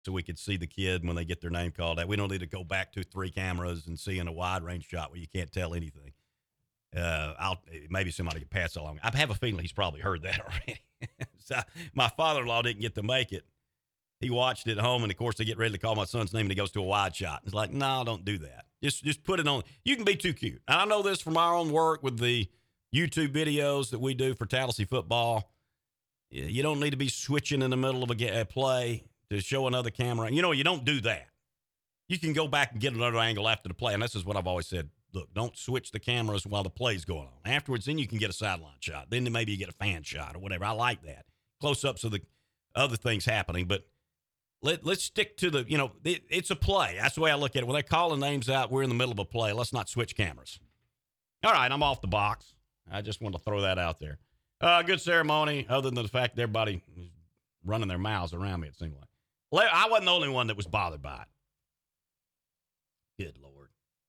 so we could see the kid when they get their name called out. We don't need to go back to 3 cameras and seeing a wide range shot where you can't tell anything. Maybe somebody could pass along. I have a feeling he's probably heard that already. So my father-in-law didn't get to make it. He watched it at home, and of course they get ready to call my son's name, and he goes to a wide shot. It's like, no, don't do that. Just put it on. You can be too cute. And I know this from our own work with the YouTube videos that we do for Tallahassee football. You don't need to be switching in the middle of a play to show another camera. You don't do that. You can go back and get another angle after the play, and this is what I've always said. Look, don't switch the cameras while the play's going on. Afterwards, then you can get a sideline shot. Then maybe you get a fan shot or whatever. I like that. Close-ups of the other things happening, but let's stick to it's a play. That's the way I look at it. When they're calling names out, we're in the middle of a play. Let's not switch cameras. All right, I'm off the box. I just want to throw that out there. Good ceremony, other than the fact that everybody was running their mouths around me, it seemed like. I wasn't the only one that was bothered by it. Good Lord.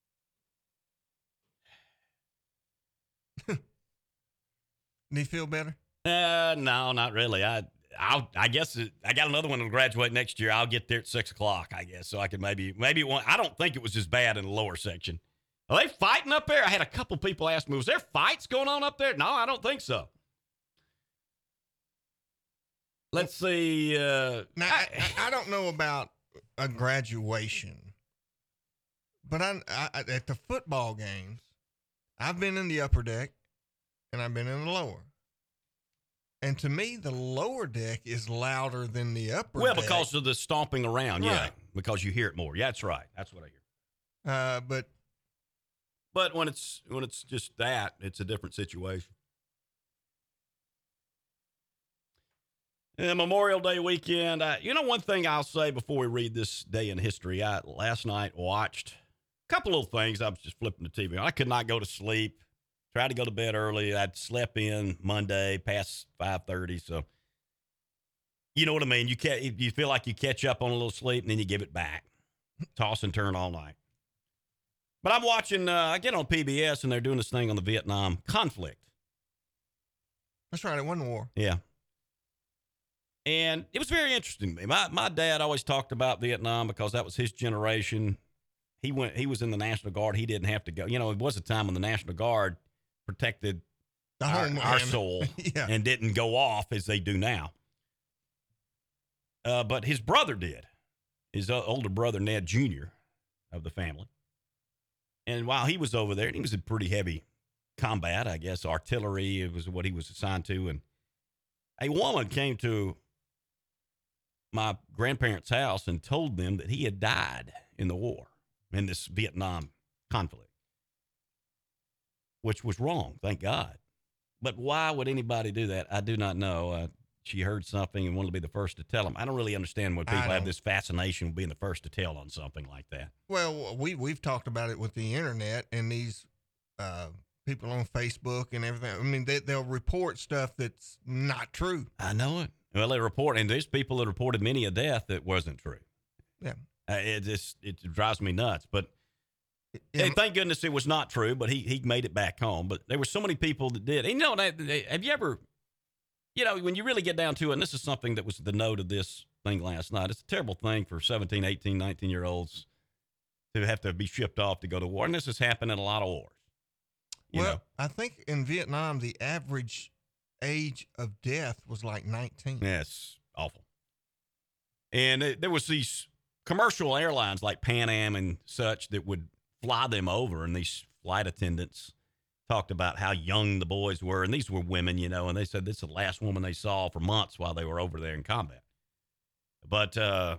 Do you feel better? No, not really. I guess I got another one to graduate next year. I'll get there at 6:00, I guess, so I can maybe one. I don't think it was as bad in the lower section. Are they fighting up there? I had a couple people ask me, was there fights going on up there? No, I don't think so. Let's see. Now, I don't know about a graduation, but I at the football games, I've been in the upper deck and I've been in the lower. And to me, the lower deck is louder than the upper deck. Well, because of the stomping around, right. Yeah. Because you hear it more. Yeah, that's right. That's what I hear. But when it's just that, it's a different situation. Memorial Day weekend. One thing I'll say before we read this day in history, I last night watched a couple little things. I was just flipping the TV. I could not go to sleep. Tried to go to bed early. I'd slept in Monday past 5:30. So, you know what I mean? You feel like you catch up on a little sleep and then you give it back. Toss and turn all night. But I'm watching, I get on PBS and they're doing this thing on the Vietnam conflict. That's right. It wasn't war. Yeah. And it was very interesting to me. My dad always talked about Vietnam because that was his generation. He was in the National Guard. He didn't have to go. It was a time when the National Guard protected our soul yeah. and didn't go off as they do now. But his brother did. His older brother, Ned Jr. of the family. And while he was over there, he was in pretty heavy combat, I guess. Artillery was what he was assigned to. And a woman came to my grandparents' house and told them that he had died in the war, in this Vietnam conflict, which was wrong, thank God. But why would anybody do that? I do not know. She heard something and wanted to be the first to tell them. I don't really understand when people have this fascination with being the first to tell on something like that. Well, we've talked about it with the internet and these people on Facebook and everything. I mean, they'll report stuff that's not true. I know it. Well, they report, and there's people that reported many a death that wasn't true. Yeah. It drives me nuts. But thank goodness it was not true, but he made it back home. But there were so many people that did. And have you ever, when you really get down to it, and this is something that was the note of this thing last night, it's a terrible thing for 17, 18, 19-year-olds to have to be shipped off to go to war. And this has happened in a lot of wars. I think in Vietnam, the average age of death was like 19. Yes, awful. And there was these commercial airlines like Pan Am and such that would fly them over, and these flight attendants talked about how young the boys were, and these were women, and they said this is the last woman they saw for months while they were over there in combat. But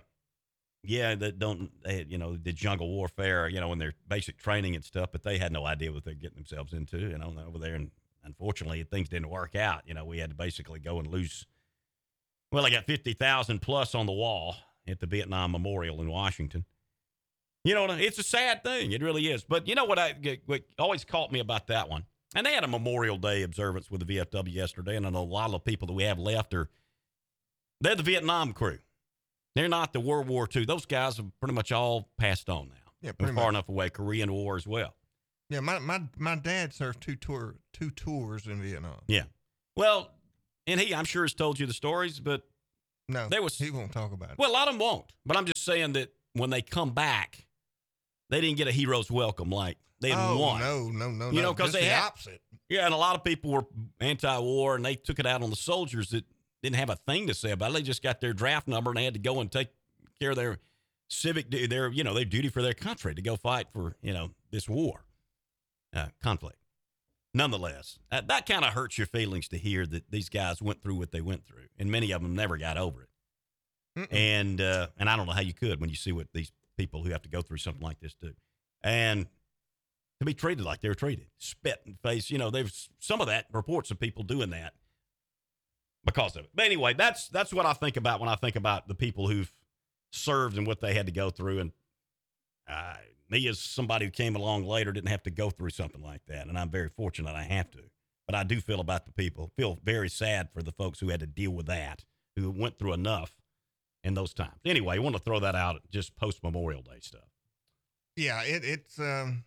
they did jungle warfare, in their basic training and stuff, but they had no idea what they're getting themselves into, over there. And unfortunately, things didn't work out. We had to basically go and lose. Well, I got 50,000 plus on the wall at the Vietnam Memorial in Washington. It's a sad thing. It really is. But what always caught me about that one, and they had a Memorial Day observance with the VFW yesterday, and I know a lot of the people that we have left they're the Vietnam crew. They're not the World War II. Those guys have pretty much all passed on now. Yeah, they're far enough away. Korean War as well. Yeah, my dad served two tours in Vietnam. Yeah. Well, and I'm sure has told you the stories, but No, There was he won't talk about it. well, a lot of them won't. But I'm just saying that when they come back, they didn't get a hero's welcome like they had won. No. You know, 'cause Just they the had- opposite. Yeah, and a lot of people were anti-war, and they took it out on the soldiers that didn't have a thing to say about it. They just got their draft number, and they had to go and take care of their civic, their duty for their country to go fight for this war conflict. Nonetheless, that kind of hurts your feelings to hear that these guys went through what they went through, and many of them never got over it. And I don't know how you could when you see what these people who have to go through something like this do, and to be treated like they were treated, spit in the face. There's some of that reports of people doing that because of it. But anyway, that's what I think about when I think about the people who've served and what they had to go through. And me, as somebody who came along later, didn't have to go through something like that, and I'm very fortunate I have to. But I do feel very sad for the folks who had to deal with that, who went through enough in those times. Anyway, I want to throw that out, just post Memorial Day stuff. Yeah, it's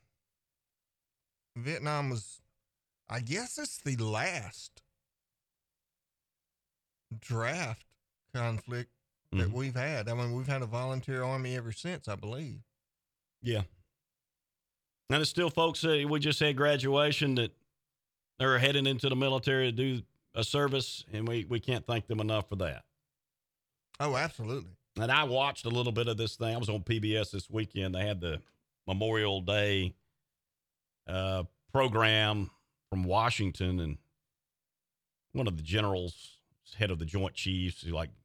Vietnam was, I guess it's the last draft conflict that we've had. I mean, we've had a volunteer army ever since, I believe. Yeah. And it's still folks that we just had graduation that they're heading into the military to do a service, and we can't thank them enough for that. Oh, absolutely. And I watched a little bit of this thing. I was on PBS this weekend. They had the Memorial Day program from Washington, and one of the generals, head of the Joint Chiefs,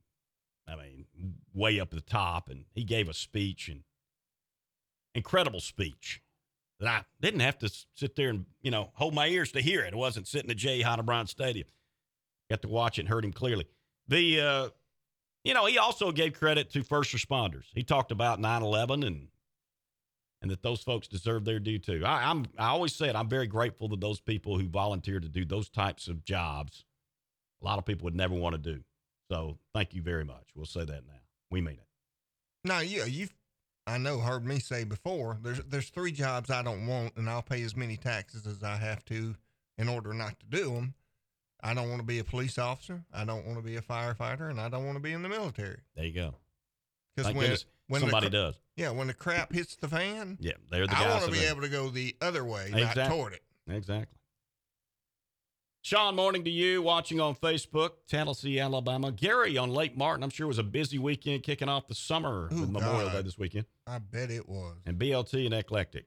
way up at the top, and he gave a speech, and incredible speech that I didn't have to sit there and, hold my ears to hear it. I wasn't sitting at Jay Heidebrand Stadium. Got to watch it and heard him clearly. He also gave credit to first responders. He talked about 9/11 and that those folks deserve their due too. I always said I'm very grateful to those people who volunteered to do those types of jobs a lot of people would never want to do. So thank you very much. We'll say that now. We mean it. Now, I know heard me say before, there's 3 jobs I don't want, and I'll pay as many taxes as I have to in order not to do them. I don't want to be a police officer. I don't want to be a firefighter, and I don't want to be in the military. There you go. Because when somebody does. Yeah, when the crap hits the fan, yeah, they're the guys. I want to be able to go the other way, not toward it. Exactly. Sean, morning to you, watching on Facebook, Tallahassee, Alabama. Gary on Lake Martin, I'm sure it was a busy weekend kicking off the summer with Memorial Day this weekend. I bet it was. And BLT and Eclectic.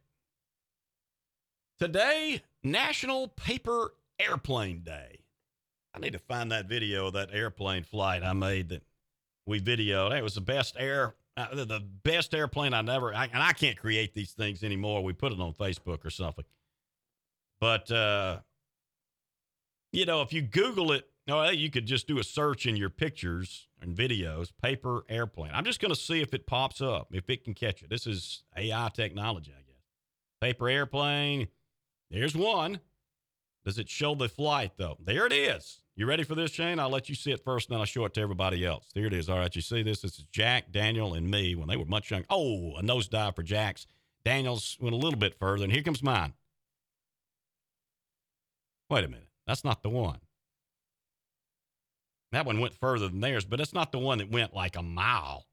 Today, National Paper Airplane Day. I need to find that video of that airplane flight I made that we videoed. It was the best airplane I never, and I can't create these things anymore. We put it on Facebook or something. But, if you Google it, you could just do a search in your pictures and videos, paper airplane. I'm just going to see if it pops up, if it can catch it. This is AI technology, I guess. Paper airplane. There's one. Does it show the flight, though? There it is. You ready for this, Shane? I'll let you see it first, and then I'll show it to everybody else. There it is. All right, you see this? This is Jack, Daniel, and me when they were much younger. Oh, a nosedive for Jack's. Daniel's went a little bit further, and here comes mine. Wait a minute. That's not the one. That one went further than theirs, but it's not the one that went like a mile.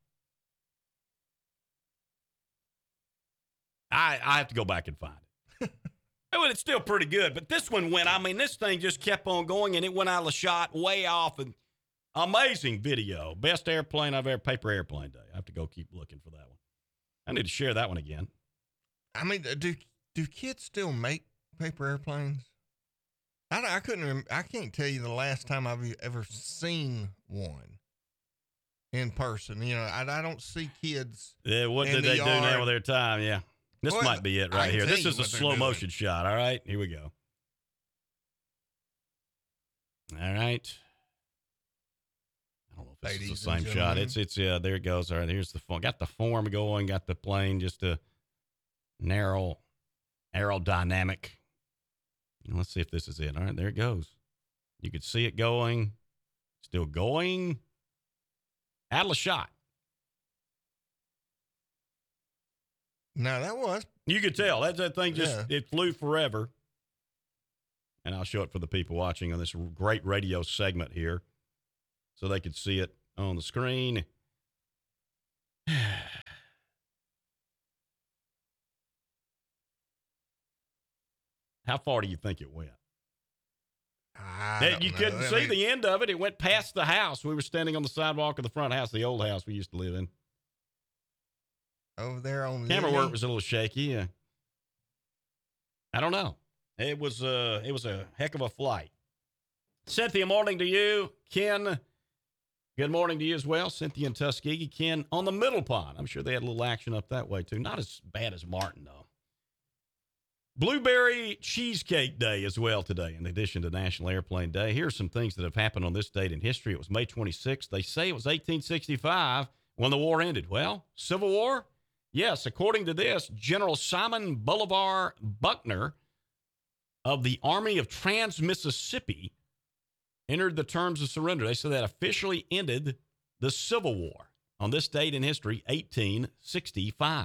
I have to go back and find it. Well, it's still pretty good, but this one went, this thing just kept on going, and it went out of the shot way off. And amazing video. Best airplane I've ever, paper airplane day. I have to go keep looking for that one. I need to share that one again. Do kids still make paper airplanes? I can't tell you the last time I've ever seen one in person. I don't see kids. Yeah, what did they do now with their time? Yeah. This might be it right here. This is a slow motion shot. All right, here we go. All right. I don't know if this is the same shot. It's there it goes. All right, here's the form. Got the form going, got the plane, just a narrow aerodynamic. Let's see if this is it. All right, there it goes. You could see it going. Still going. Out of the shot. No, that was. You could tell. That thing just, It flew forever. And I'll show it for the people watching on this great radio segment here so they could see it on the screen. How far do you think it went? You couldn't see the end of it. It went past the house. We were standing on the sidewalk of the front house, the old house we used to live in. Over there on camera work was a little shaky. I don't know. It was a heck of a flight. Cynthia, morning to you. Ken, good morning to you as well. Cynthia and Tuskegee. Ken on the Middle Pond. I'm sure they had a little action up that way too. Not as bad as Martin though. Blueberry Cheesecake Day as well today, in addition to National Airplane Day. Here's some things that have happened on this date in history. It was May 26th. They say it was 1865 when the war ended. Well, Civil War? Yes, according to this, General Simon Bolivar Buckner of the Army of Trans-Mississippi entered the terms of surrender. They said that officially ended the Civil War on this date in history, 1865.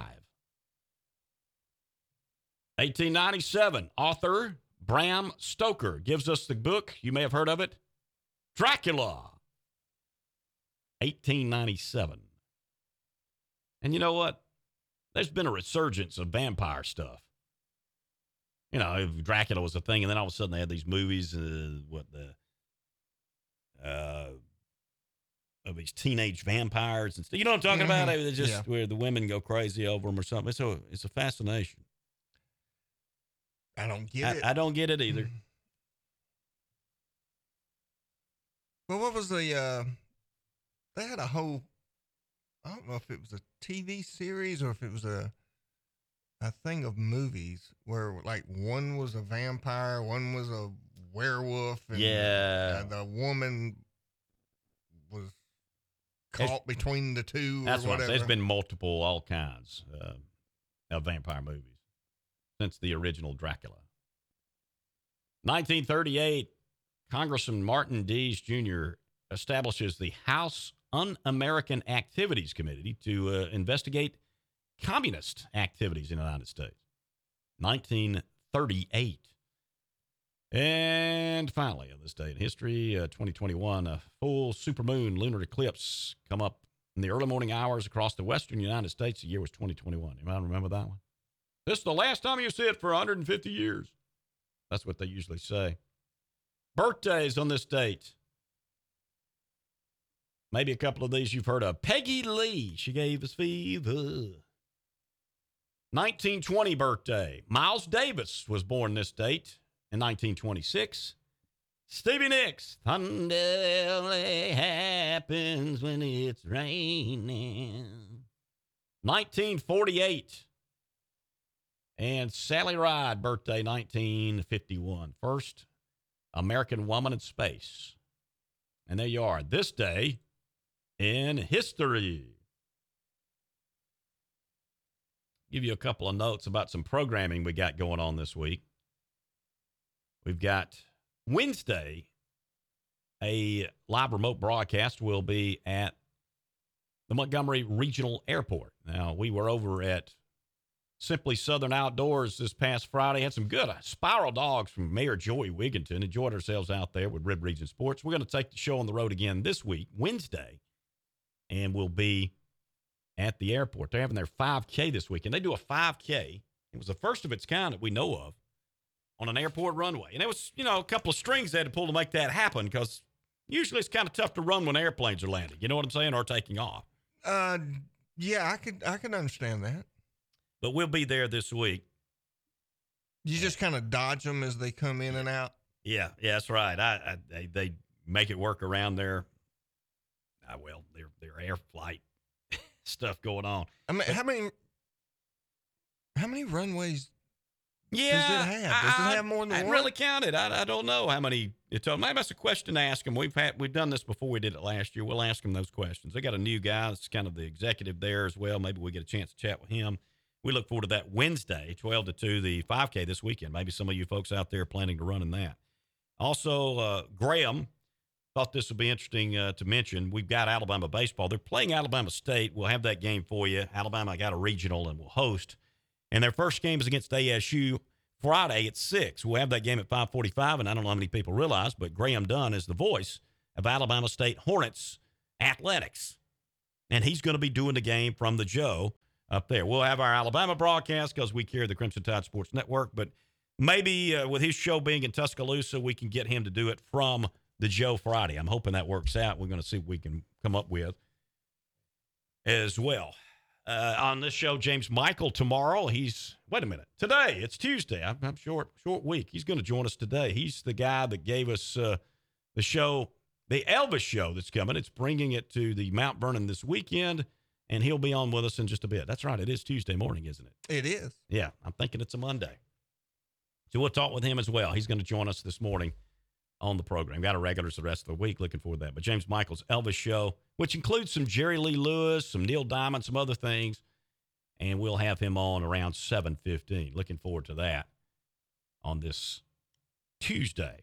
1897, author Bram Stoker gives us the book. You may have heard of it, Dracula. 1897. And you know what? There's been a resurgence of vampire stuff. You know, Dracula was a thing, and then all of a sudden they had these movies, of these teenage vampires and stuff. You know what I'm talking about? It's just where the women go crazy over them or something. It's a fascination. I don't get it. I don't get it either. Well, what was the, they had a whole, I don't know if it was a TV series or if it was a thing of movies where like one was a vampire, one was a werewolf. And the woman was caught between the two. That's or whatever. There's been multiple, all kinds of vampire movies since the original Dracula. 1938, Congressman Martin Dees Jr. establishes the House Un-American Activities Committee to investigate communist activities in the United States. 1938. And finally, on this day in history, 2021, a full supermoon lunar eclipse come up in the early morning hours across the western United States. The year was 2021. Anybody remember that one? This is the last time you see it for 150 years. That's what they usually say. Birthdays on this date. Maybe a couple of these you've heard of. Peggy Lee. She gave us fever. 1920 birthday. Miles Davis was born this date in 1926. Stevie Nicks. Thunder only happens when it's raining. 1948. And Sally Ride, birthday 1951. First American woman in space. And there you are. This day in history. Give you a couple of notes about some programming we got going on this week. We've got Wednesday, a live remote broadcast will be at the Montgomery Regional Airport. Now, we were over at Simply Southern Outdoors this past Friday. Had some good spiral dogs from Mayor Joey Wigginton. Enjoyed ourselves out there with Rib Region Sports. We're going to take the show on the road again this week, Wednesday, and we'll be at the airport. They're having their 5K this week, and they do a 5K. It was the first of its kind that we know of on an airport runway. And there was, a couple of strings they had to pull to make that happen because usually it's kind of tough to run when airplanes are landing. You know what I'm saying? Or taking off. Yeah, I could understand that. But we'll be there this week. You just kind of dodge them as they come in and out? Yeah, that's right. They make it work around their air flight stuff going on. I mean, how many runways does it have? Does it have more than one? I really counted. I don't know how many it told. Maybe that's a question to ask them. We've done this before. We did it last year. We'll ask them those questions. They got a new guy that's kind of the executive there as well. Maybe we get a chance to chat with him. We look forward to that Wednesday, 12 to 2, the 5K this weekend. Maybe some of you folks out there planning to run in that. Also, Graham, thought this would be interesting to mention. We've got Alabama baseball. They're playing Alabama State. We'll have that game for you. Alabama got a regional and will host. And their first game is against ASU Friday at 6. We'll have that game at 5:45, and I don't know how many people realize, but Graham Dunn is the voice of Alabama State Hornets athletics. And he's going to be doing the game from the Joe up there. We'll have our Alabama broadcast because we carry the Crimson Tide Sports Network, but maybe with his show being in Tuscaloosa, we can get him to do it from the Joe Friday. I'm hoping that works out. We're going to see what we can come up with as well. On this show, James Michael tomorrow. Wait a minute. Today, it's Tuesday. I'm short week. He's going to join us today. He's the guy that gave us the show, the Elvis show that's coming. It's bringing it to the Mount Vernon this weekend, and he'll be on with us in just a bit. That's right. It is Tuesday morning, isn't it? It is. Yeah, I'm thinking it's a Monday. So we'll talk with him as well. He's going to join us this morning on the program. Got a regulars the rest of the week. Looking forward to that. But James Michael's Elvis show, which includes some Jerry Lee Lewis, some Neil Diamond, some other things. And we'll have him on around 7:15. Looking forward to that on this Tuesday.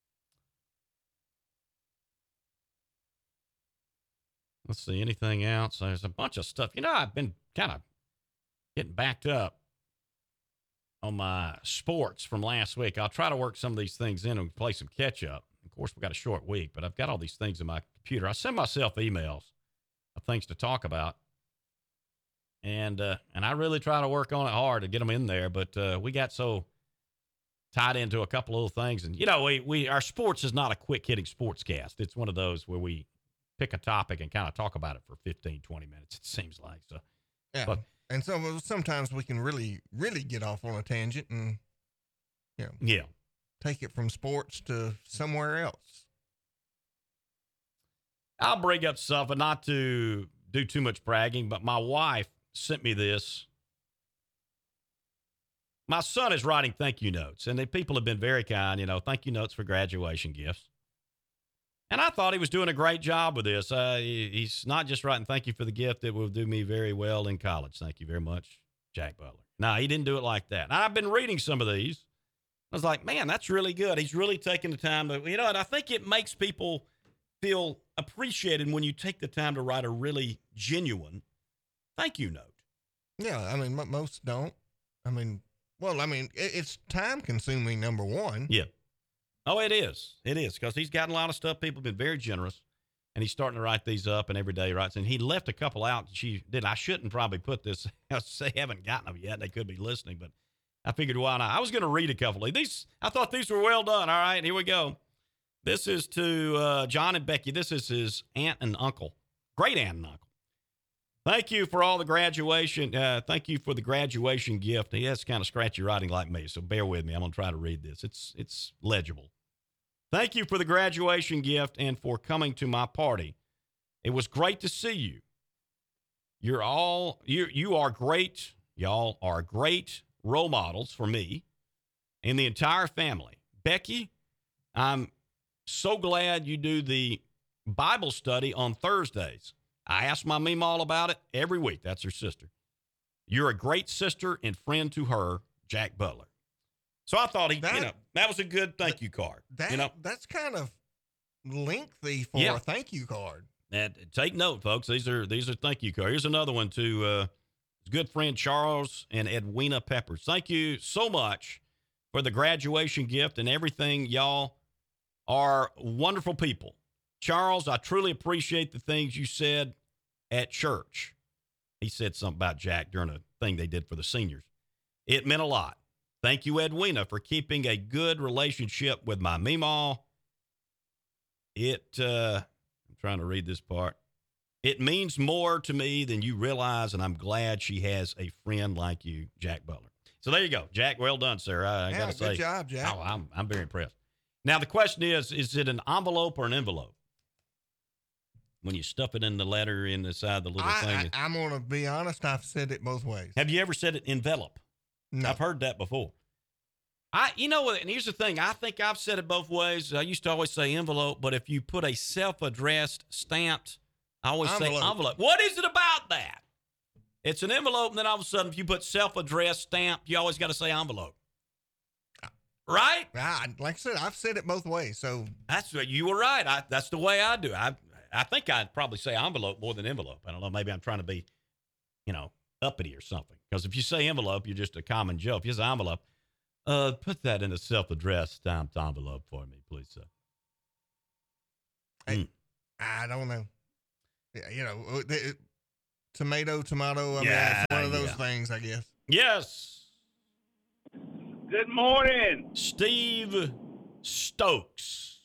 Let's see, anything else? There's a bunch of stuff. I've been kind of getting backed up on my sports from last week. I'll try to work some of these things in and play some catch up. Of course, we've got a short week, but I've got all these things in my computer. I send myself emails of things to talk about. And I really try to work on it hard to get them in there, but we got so tied into a couple of little things. And, our sports is not a quick-hitting sportscast. It's one of those where we pick a topic and kind of talk about it for 15, 20 minutes, it seems like. So, yeah. But, and so sometimes we can really, really get off on a tangent and, take it from sports to somewhere else. I'll bring up stuff, and not to do too much bragging, but my wife sent me this. My son is writing thank you notes, and the people have been very kind, thank you notes for graduation gifts. And I thought he was doing a great job with this. He's not just writing thank you for the gift that will do me very well in college. Thank you very much, Jack Butler. No, he didn't do it like that. And I've been reading some of these. I was like, man, that's really good. He's really taking the time to, and I think it makes people feel appreciated when you take the time to write a really genuine thank you note. Yeah, I mean, most don't. It's time consuming, number one. Yeah. Oh, it is. It is, because he's gotten a lot of stuff. People have been very generous, and he's starting to write these up, and every day he writes. And he left a couple out. I shouldn't probably put this. They haven't gotten them yet. They could be listening, but I figured why not. I was going to read a couple of these. I thought these were well done. All right, here we go. This is to John and Becky. This is his aunt and uncle, great aunt and uncle. Thank you for all the graduation. Thank you for the graduation gift. He has kind of scratchy writing like me, so bear with me. I'm going to try to read this. It's legible. Thank you for the graduation gift and for coming to my party. It was great to see you. You are great. Y'all are great role models for me and the entire family. Becky, I'm so glad you do the Bible study on Thursdays. I ask my Meemaw about it every week. That's her sister. You're a great sister and friend to her, Jack Butler. So I thought that was a good thank you card. That's kind of lengthy for a thank you card. And take note, folks. These are thank you cards. Here's another one to his good friend Charles and Edwina Peppers. Thank you so much for the graduation gift and everything. Y'all are wonderful people. Charles, I truly appreciate the things you said at church. He said something about Jack during a thing they did for the seniors. It meant a lot. Thank you, Edwina, for keeping a good relationship with my Meemaw. I'm trying to read this part. It means more to me than you realize, and I'm glad she has a friend like you, Jack Butler. So there you go. Jack, well done, sir. I got to say. Good job, Jack. Oh, I'm very impressed. Now, the question is it an envelope or an envelope? When you stuff it in the letter inside the little thing. I'm going to be honest. I've said it both ways. Have you ever said it envelope? No. I've heard that before. And here's the thing. I think I've said it both ways. I used to always say envelope, but if you put a self-addressed stamped, I always say envelope. What is it about that? It's an envelope, and then all of a sudden, if you put self-addressed stamped, you always got to say envelope. Right? Like I said, I've said it both ways. So you were right. That's the way I do. I think I'd probably say envelope more than envelope. I don't know. Maybe I'm trying to be, uppity or something. Because if you say envelope, you're just a common joke. If you say envelope, put that in a self-addressed stamped envelope for me, please, sir. I don't know. Tomato. I mean, Yeah, it's one of those yeah. things, I guess. Yes. Good morning, Steve Stokes.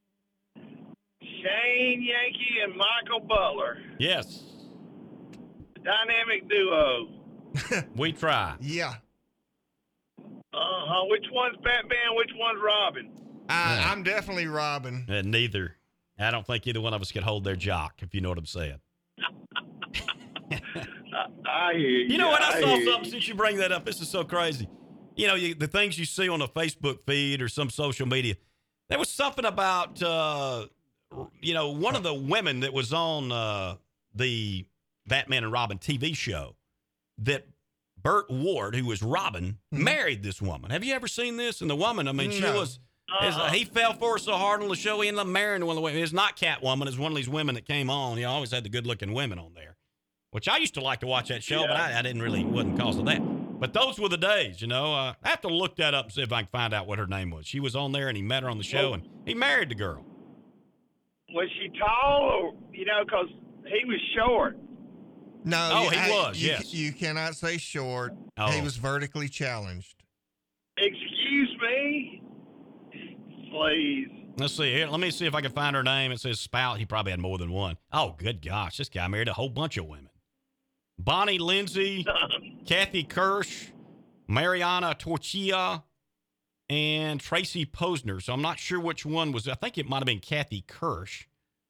Shane Yankee and Michael Butler, Yes. dynamic duo. We try. Yeah. Which one's Batman? Which one's Robin? Yeah. I'm definitely Robin. Neither. I don't think either one of us could hold their jock, if you know what I'm saying. I hear you. You know what? I saw hear something you. since you bring that up. This is so crazy. You know, the things you see on a Facebook feed or some social media. There was something about, one of the women that was on the Batman and Robin TV show that Burt Ward, who was Robin, married this woman. Have you ever seen this? And the woman, I mean, she No. was... he fell for her so hard on the show, he ended up marrying one of the women. It's not Catwoman. It's one of these women that came on. You always had the good-looking women on there, which I used to like to watch that show, but I didn't really, wasn't cause of that. But those were the days, you know. I have to look that up and see if I can find out what her name was. She was on there, and he met her on the show, and he married the girl. Was she tall, or because he was short? No. Oh, he was, yes. You cannot say short. Oh. He was vertically challenged. Excuse me, please. Let's see here. Let me see if I can find her name. It says Spout. He probably had more than one. Oh, good gosh. This guy married a whole bunch of women. Bonnie Lindsay, Kathy Kirsch, Mariana Torchia, and Tracy Posner. So I'm not sure which one was. I think it might have been Kathy Kirsch.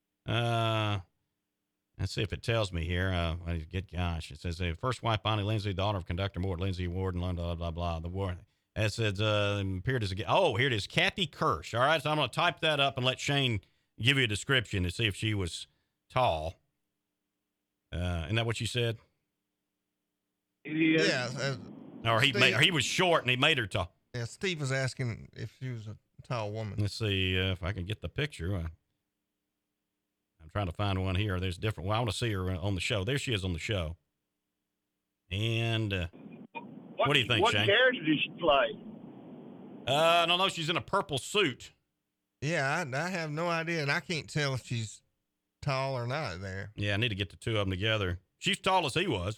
Let's see if it tells me here. Good gosh. It says first wife, Bonnie Lindsay, daughter of conductor Mort Lindsay Ward, and blah, blah, blah. The war. It says, appeared as here it is, Kathy Kirsch. All right, so I'm going to type that up and let Shane give you a description to see if she was tall. Isn't that what you said? Yeah. Or he was short and he made her tall. Yeah. Steve was asking if she was a tall woman. Let's see if I can get the picture. I'm trying to find one here. There's different. Well, I want to see her on the show. There she is on the show. And what do you think, Shane? What character did she play? I don't know. She's in a purple suit. Yeah, I have no idea, and I can't tell if she's tall or not there. Yeah, I need to get the two of them together. She's tall as he was.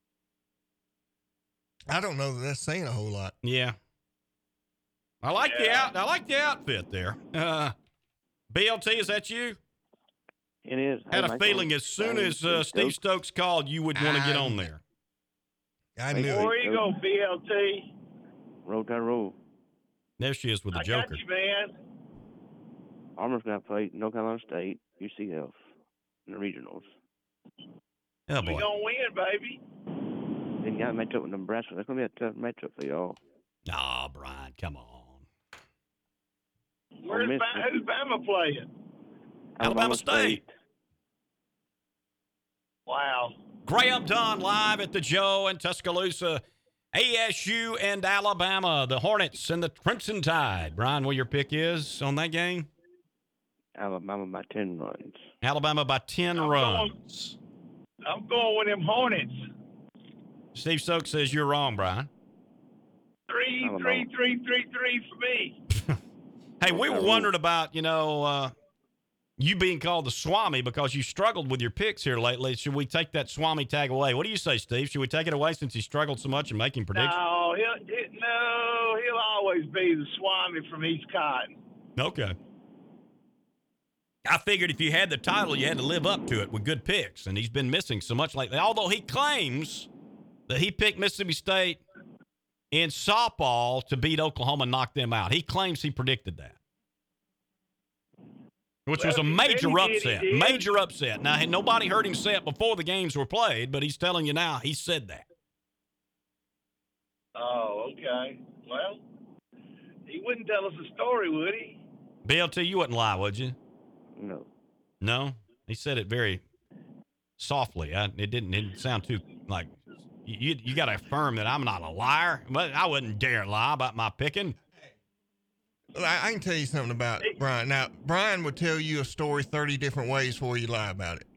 I don't know that that's saying a whole lot. Yeah. I like the outfit there. BLT, is that you? It is. Had Hey, a feeling as soon as Steve Stokes called, you would want to get on there. I knew Where it. you go, BLT? Roll Tide Roll. There she is with the I Joker. got you, man. Armor's going to play North Carolina State, UCF, in the regionals. Oh, We boy. gonna win, baby. Then you got to match up with Nebraska. That's going to be a tough matchup for y'all. Oh, Brian, come on. Who's Bama playing? Alabama State. Wow. Graham Dunn live at the Joe in Tuscaloosa. ASU and Alabama, the Hornets and the Crimson Tide. Brian, what your pick is on that game? Alabama by 10 runs. Alabama by 10 runs. I'm going with them Hornets. Steve Stokes says you're wrong, Brian. Three for me. Hey, we were wondering about, you being called the Swami because you struggled with your picks here lately. Should we take that Swami tag away? What do you say, Steve? Should we take it away since he struggled so much in making predictions? No, he'll always be the Swami from East Cotton. Okay. I figured if you had the title, you had to live up to it with good picks, and he's been missing so much lately. Although he claims that he picked Mississippi State in softball to beat Oklahoma and knock them out. He claims he predicted that. Which was a major upset. Major upset. Now, nobody heard him say it before the games were played, but he's telling you now he said that. Oh, okay. Well, he wouldn't tell us a story, would he? BLT, you wouldn't lie, would you? No. No? He said it very softly. It didn't sound too like you got to affirm that I'm not a liar. But I wouldn't dare lie about my picking. I can tell you something about Brian. Now, Brian would tell you a story 30 different ways before you lie about it.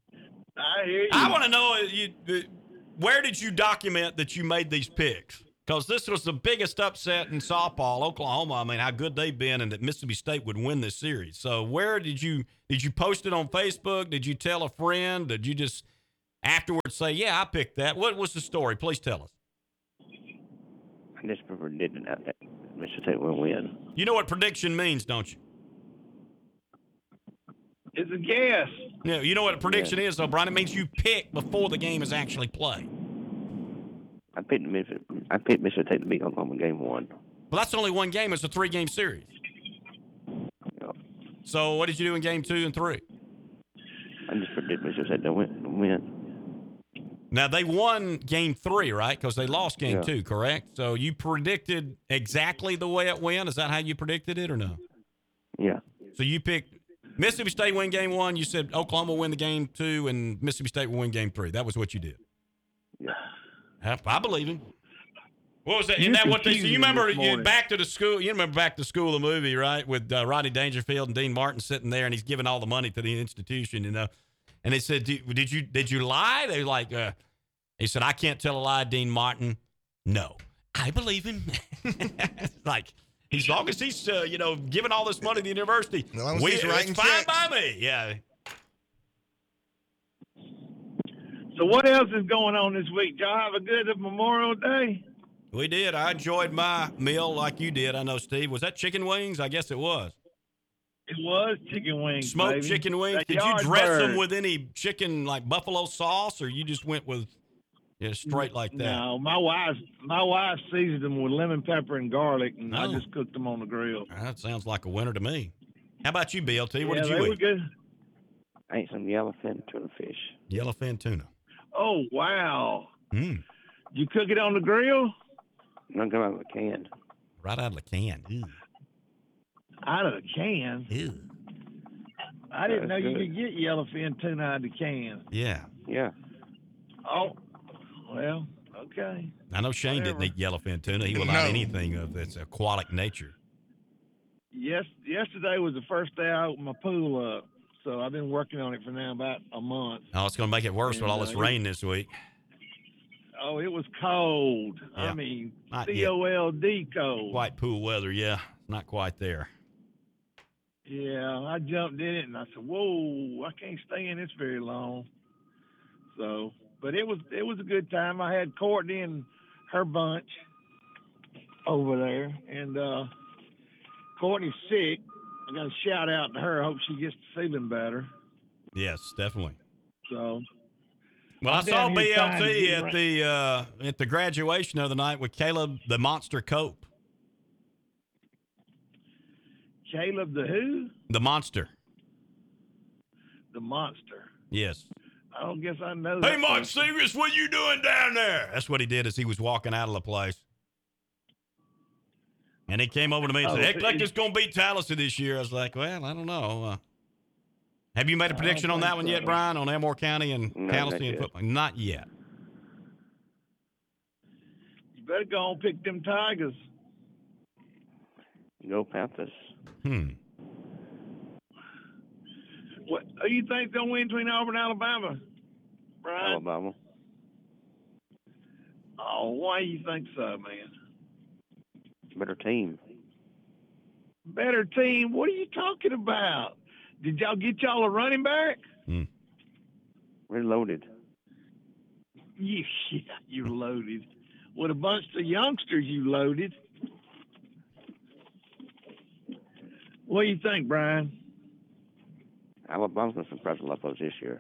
I hear you. I want to know where did you document that you made these picks? Because this was the biggest upset in softball, Oklahoma. I mean, how good they've been, and that Mississippi State would win this series. So, where did you post it on Facebook? Did you tell a friend? Did you just afterwards say, "Yeah, I picked that"? What was the story? Please tell us. I just predicted that Mississippi State will win. You know what prediction means, don't you? It's a guess. Yeah, you know what a prediction is, though, Brian. It means you pick before the game is actually played. I picked Mississippi State to beat Oklahoma game 1. Well, that's only one game. It's a 3-game series. Yep. So, what did you do in game 2 and 3? I just predicted Mississippi State to win. Now, they won game 3, right? Because they lost game 2, correct? So, you predicted exactly the way it went? Is that how you predicted it or no? Yeah. So, you picked Mississippi State win game 1. You said Oklahoma win the game 2 and Mississippi State will win game 3. That was what you did. Yeah. I believe him. What was that? Isn't that what they said? You remember Back to the School? You remember Back to School, the movie, right? With Rodney Dangerfield and Dean Martin sitting there, and he's giving all the money to the institution, you know. And they said, "Did you lie?" They were like, he said, "I can't tell a lie, Dean Martin." No, I believe him. Like, as long as he's giving all this money to the university, as long as he's writing it's fine checks. by me. Yeah. So what else is going on this week? Y'all have a good Memorial Day? We did. I enjoyed my meal like you did. I know, Steve. Was that chicken wings? I guess it was. It was chicken wings. Smoked baby. chicken wings. That Did you yard dress them bird. with any chicken like buffalo sauce, or you just went with straight like that? No, my wife seasoned them with lemon pepper and garlic, and I Oh. just cooked them on the grill. That sounds like a winner to me. How about you, BLT? What Yeah, did you they were eat? good. I ate some yellowfin tuna fish. Yellowfin tuna. Oh wow! Mm. You cook it on the grill? I'm going out of the can. Right out of the can. Ew. Out of the can? Ew. I didn't know That's you good. could get yellowfin tuna out of the can. Yeah. Yeah. Oh, well, okay. I know Shane Whatever. didn't eat yellowfin tuna. He will No. not eat anything of its aquatic nature. Yesterday was the first day I opened my pool up, so I've been working on it for now about a month. Oh, it's going to make it worse with all this And, rain this week. Oh, it was cold. Yeah. I mean, Not yet. COLD cold. Quite pool weather, yeah. Not quite there. Yeah, I jumped in it and I said, "Whoa, I can't stay in this very long." So, but it was a good time. I had Courtney and her bunch over there, and Courtney's sick. I got to shout out to her. I hope she gets feeling better. Yes, definitely. So, Well, I I'm saw down here trying to BLT get at the graduation the other night with Caleb the Monster Cope. Caleb the who? The Monster. The monster. Yes. I don't guess I know. Hey, that Mike person. Serious, what you doing down there? That's what he did as he was walking out of the place. And he came over to me and said, Oh, "Hey, like it's going to beat Tallahassee this year." I was like, well, I don't know. Have you made a I prediction don't on that think one so. yet, Brian, on Elmore County and No, Tallahassee not and yet. football? Not yet. You better go and pick them Tigers. Go Panthers. What? Who you think gonna win between Auburn and Alabama, Brian? Alabama. Oh, why you think so, man? Better team. Better team? What are you talking about? Did y'all get y'all a running back? We're loaded. Yeah, you're loaded. With a bunch of youngsters, you loaded. What do you think, Brian? Alabama's going to surprise a lot of us this year.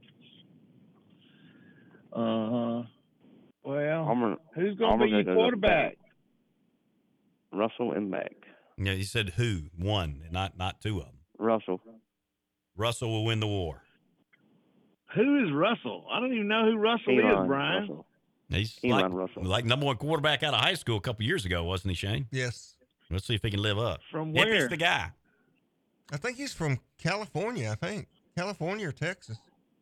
Well, Auburn, who's going to be Auburn's your gonna go quarterback? Russell and back. Yeah, he said who? One, not two of them. Russell. Russell will win the war. Who is Russell? I don't even know who Russell is, Elon Brian. Russell. He's Elon Russell. like number one quarterback out of high school a couple years ago, wasn't he, Shane? Yes. Let's see if he can live up. From If he's where? the guy. I think he's from California, I think. California or Texas.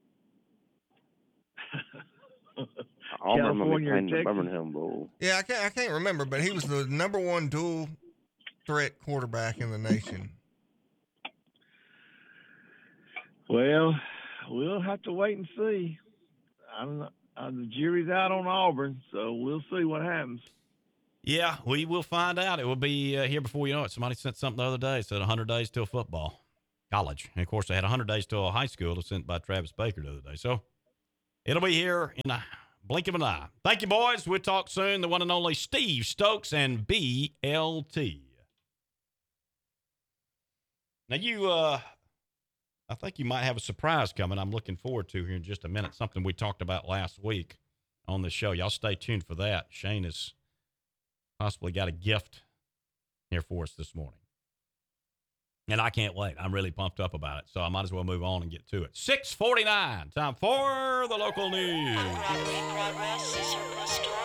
Auburn will be California or playing the Texas? Birmingham Bowl. Yeah, I can't remember, but he was the number one dual threat quarterback in the nation. Well, we'll have to wait and see. I don't know. The jury's out on Auburn, so we'll see what happens. Yeah, we will find out. It will be here before you know it. Somebody sent something the other day. Said 100 days till football, college. And, of course, they had 100 days till high school. It was sent by Travis Baker the other day. So it'll be here in a blink of an eye. Thank you, boys. We'll talk soon. The one and only Steve Stokes and BLT. Now, I think you might have a surprise coming I'm looking forward to here in just a minute. Something we talked about last week on the show. Y'all stay tuned for that. Shane has possibly got a gift here for us this morning. And I can't wait. I'm really pumped up about it. So I might as well move on and get to it. 6:49. Time for the local news. Progress is your story.